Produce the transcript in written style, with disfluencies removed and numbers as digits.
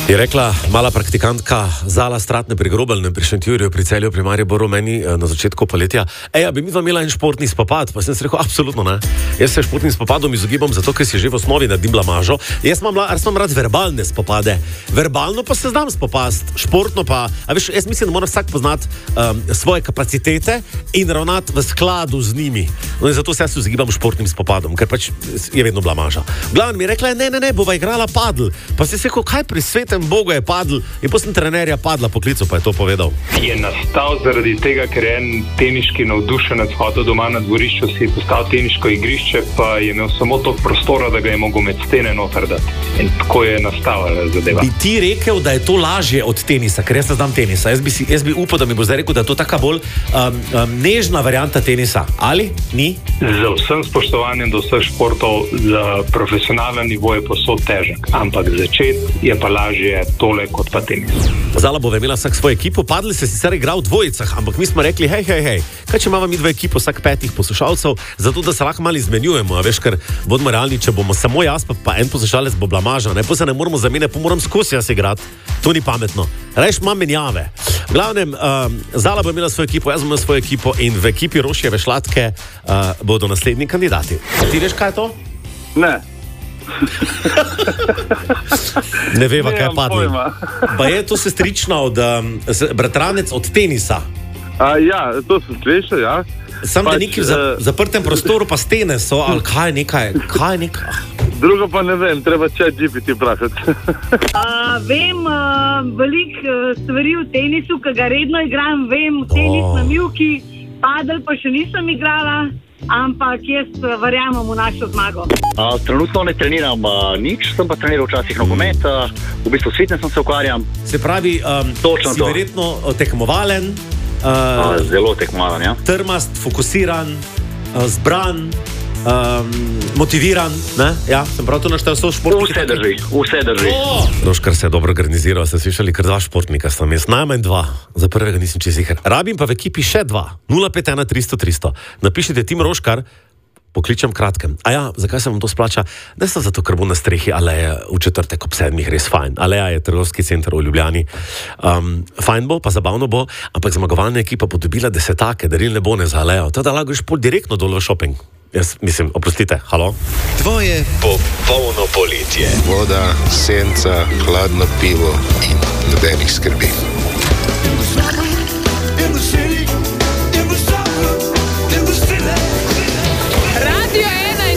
Je rekla mala praktikantka Zala Stratne pri Grobelnem, pri Šentjurju, pri Celju, pri Mariboru meni na začetku poletja. Bi mi dva imela en športni spopad? Pa sem si rekel, absolutno ne. Jaz se športnim spopadom izogibam zato, ker si že v osnovi naredim blamažo. Jaz imam rad verbalne spopade. Verbalno pa se znam spopast, športno pa, jaz mislim, da mora vsak poznati svoje kapacitete in ravnati v skladu z njimi. No in zato se jaz izogibam športnim spopadom, ker pač je vedno blamaža. Glavno mi je rekla, ne, bova igrala padl. Pa si rekel, kaj pri svetem Bogu je padl, in potem trenerja padla po klicu, pa je to povedal. Je nastal zaradi tega, ker je en teniški navdušenec hodil doma na dvorišču, si je postavil teniško igrišče, pa je imel samo toliko prostora, da ga je mogel med stene noter dati. In tako je nastala zadeva. Bi ti rekel, da je to lažje od tenisa, ker jaz ne znam tenisa. Jaz bi upal, da mi bo zdaj rekel, da je to taka bolj nežna varianta tenisa. Ali? Ni? Za vsem spoštovanjem do vseh športov, za profesionalen nivo je posod težek. Ampak začeti je pa lažje tole kot pa tenis. Zala bo imela vsak svojo ekipo, padli se sicer igral v dvojicah, ampak mi smo rekli, hej, kaj če imamo mi dve ekipo, vsak 5 poslušalcev, zato da se lahko malo izmenjujemo, ker bodimo realni, če bomo samo jaz, pa en poslušalec bo blamaža, pa se ne moramo zamenjati, pa moram skozi jaz igrati, to ni pametno. Reš imam menjave. V glavnem, Zala bo imela svojo ekipo, jaz bom imel svojo ekipo in v ekipi Rošjeve Šlatke bodo naslednji kandidati. Ti veš, kaj je to? Ne. Ne veva, kaj je padlo. Pa je to sestrična bratranec od tenisa. Ja, to sem slišal, ja. Sam da neki v zaprtem prostoru pa stene so, ali kaj nekaj? Drugo pa ne vem, treba ChatGPT vprašati. Vem veliko stvari v tenisu, ki ga redno igram, vem tenis na mivki, padel pa še nisem igrala. Ampak jaz verjamem v našo zmago. Trenutno ne treniram nič, sem pa treniral včasih nogomet, v bistvu s fitnessom se ukvarjam. Se pravi, si verjetno tekmovalen, zelo tekmovalen, ja. Trmast, fokusiran, zbran, motiviran, ne? Ja, sem prav to naštel, so športniki. Vse drži. Roškar se je dobro organiziral, ste slišali, kar 2 športnika sem jaz, najmanj 2, za prvega nisem čisto ziher. Rabim pa v ekipi še 2, 051 300 300. Napišite Tim Roškar, pokličem kratkem. Zakaj se vam to splača? Ne samo zato, ker bo na strehi Aleja v četrtek ob 7, res fajn. Aleja je trgovski center v Ljubljani. Fajn bo, pa zabavno bo, ampak zmagovalna ekipa bo dobila 10 darilne bone za Alejo. Teda lahko greš pol direktno dol v shopping. Jaz mislim, oprostite, halo? Tvoje popolno poletje. Voda, senca, hladno pivo in nobenih skrbi.